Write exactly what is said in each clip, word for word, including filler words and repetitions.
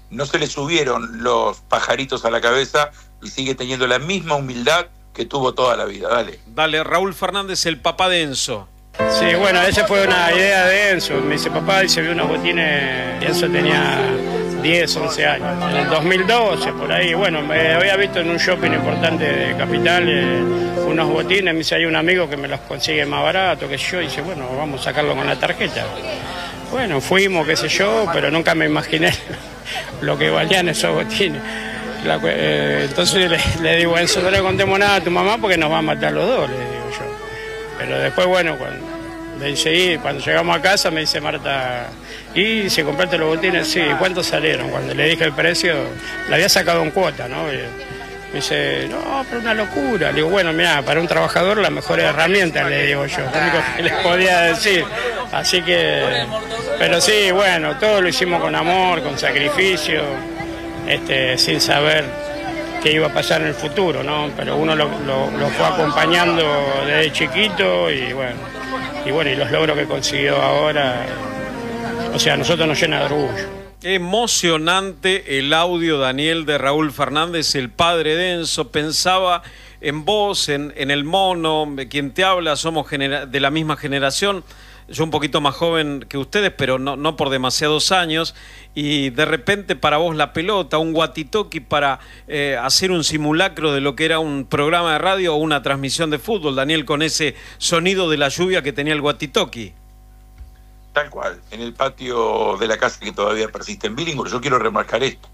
no se le subieron los pajaritos a la cabeza y sigue teniendo la misma humildad que tuvo toda la vida. Dale. Dale, Raúl Fernández, el papá de Enzo. Sí, bueno, esa fue una idea de Enzo. Me dice, papá, dice, vi unos botines. Enzo tenía diez, once años. En el dos mil doce, por ahí. Bueno, me había visto en un shopping importante de Capital eh, unos botines. Me dice, hay un amigo que me los consigue más barato que yo. Y dice, bueno, vamos a sacarlo con la tarjeta. Bueno, fuimos, qué sé yo, pero nunca me imaginé lo que valían esos botines. La, eh, entonces le, le digo, Enzo, no le contemos nada a tu mamá porque nos va a matar los dos, le digo yo. Pero después, bueno, cuando, le dice, cuando llegamos a casa me dice Marta, ¿y si compraste los botines? Sí, ¿cuántos salieron? Cuando le dije el precio, la había sacado en cuota, ¿no? Y me dice, no, pero una locura. Le digo, bueno, mira, para un trabajador la mejor herramienta, le digo yo, lo único que les podía decir. Así que, pero sí, bueno, todo lo hicimos con amor, con sacrificio. Este, sin saber qué iba a pasar en el futuro, ¿no? Pero uno lo, lo, lo fue acompañando desde chiquito y bueno, y bueno, y los logros que consiguió ahora, o sea, a nosotros nos llena de orgullo. Emocionante el audio, Daniel, de Raúl Fernández, el padre de Enzo. Pensaba en vos, en, en el mono, quien te habla, somos genera- de la misma generación. Yo un poquito más joven que ustedes, pero no, no por demasiados años, y de repente para vos la pelota, un walkie-talkie para eh, hacer un simulacro de lo que era un programa de radio o una transmisión de fútbol, Daniel, con ese sonido de la lluvia que tenía el walkie-talkie. Tal cual, en el patio de la casa que todavía persiste en Billingham. Yo quiero remarcar esto.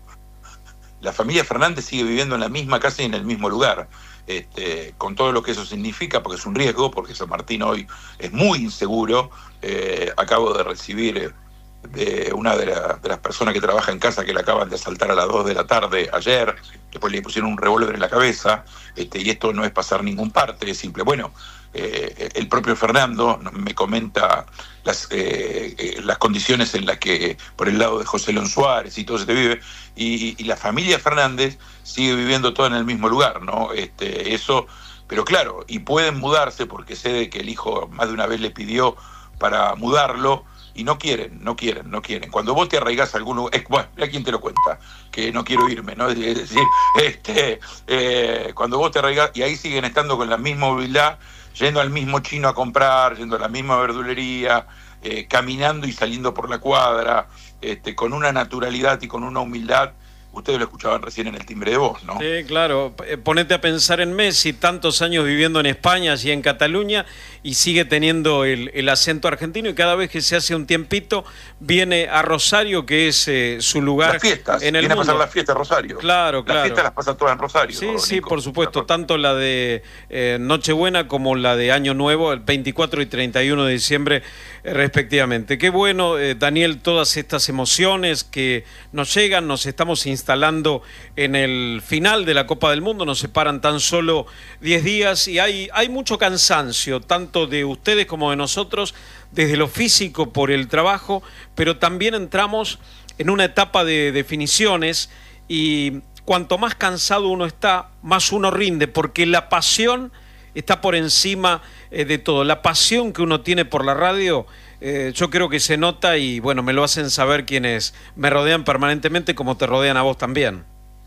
La familia Fernández sigue viviendo en la misma casa y en el mismo lugar. Este, con todo lo que eso significa, porque es un riesgo, porque San Martín hoy es muy inseguro. Eh, acabo de recibir eh, de una de, la, de las personas que trabaja en casa que la acaban de asaltar a las dos de la tarde ayer, después le pusieron un revólver en la cabeza, este, y esto no es pasar ningún parte, es simple. Bueno, eh, el propio Fernando me comenta las, eh, eh, las condiciones en las que, por el lado de José León Suárez y todo se te vive, y, y la familia Fernández sigue viviendo todo en el mismo lugar, ¿no? Este, eso, pero claro, y pueden mudarse porque sé de que el hijo más de una vez le pidió para mudarlo, y no quieren, no quieren, no quieren. Cuando vos te arraigás a algún lugar, es, bueno, mira quién te lo cuenta, que no quiero irme, ¿no? Es decir, este, eh, cuando vos te arraigás, y ahí siguen estando con la misma humildad, yendo al mismo chino a comprar, yendo a la misma verdulería, eh, caminando y saliendo por la cuadra, este, con una naturalidad y con una humildad. Ustedes lo escuchaban recién en el timbre de voz, ¿no? Sí, claro. Ponete a pensar en Messi, tantos años viviendo en España y en Cataluña, y sigue teniendo el, el acento argentino, y cada vez que se hace un tiempito viene a Rosario, que es eh, su lugar. Las fiestas, en el viene mundo. a pasar las fiestas a Rosario. Claro, claro. Las fiestas las pasa todas en Rosario. Sí, Nico. sí, por supuesto, tanto la de eh, Nochebuena como la de Año Nuevo, el veinticuatro y treinta y uno de diciembre, eh, respectivamente. Qué bueno, eh, Daniel, todas estas emociones que nos llegan, nos estamos instalando en el final de la Copa del Mundo, nos separan tan solo diez días y hay, hay mucho cansancio, tanto de ustedes como de nosotros, desde lo físico por el trabajo, pero también entramos en una etapa de definiciones, y cuanto más cansado uno está, más uno rinde, porque la pasión está por encima eh, de todo. La pasión que uno tiene por la radio, eh, yo creo que se nota, y bueno, me lo hacen saber quienes me rodean permanentemente, como te rodean a vos también.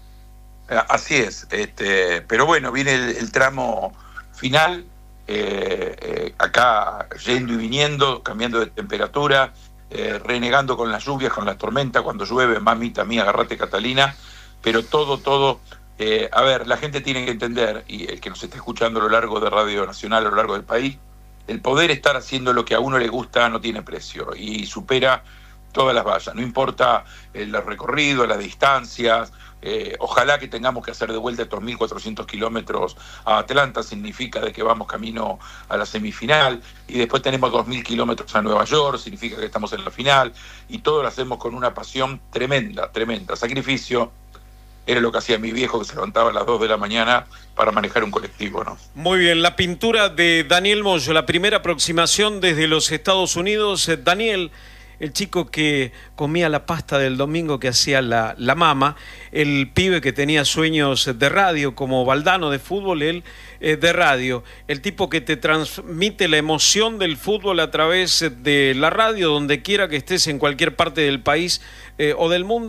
Así es, este, pero bueno, viene el, el tramo final, eh, eh, acá yendo y viniendo, cambiando de temperatura, eh, renegando con las lluvias, con las tormentas, cuando llueve, mamita mía, agarrate Catalina, pero todo, todo, eh, a ver, la gente tiene que entender, y el que nos está escuchando a lo largo de Radio Nacional, a lo largo del país, el poder estar haciendo lo que a uno le gusta no tiene precio, y supera todas las vallas, no importa el recorrido, las distancias. Eh, ojalá que tengamos que hacer de vuelta estos mil cuatrocientos kilómetros a Atlanta, significa de que vamos camino a la semifinal, y después tenemos dos mil kilómetros a Nueva York, significa que estamos en la final, y todo lo hacemos con una pasión tremenda, tremenda. Sacrificio era lo que hacía mi viejo, que se levantaba a las dos de la mañana para manejar un colectivo, ¿no? Muy bien, la pintura de Daniel Moyo, la primera aproximación desde los Estados Unidos. Daniel, el chico que comía la pasta del domingo que hacía la, la mama, el pibe que tenía sueños de radio, como Valdano de fútbol, él eh, de radio, el tipo que te transmite la emoción del fútbol a través de la radio, donde quiera que estés, en cualquier parte del país eh, o del mundo.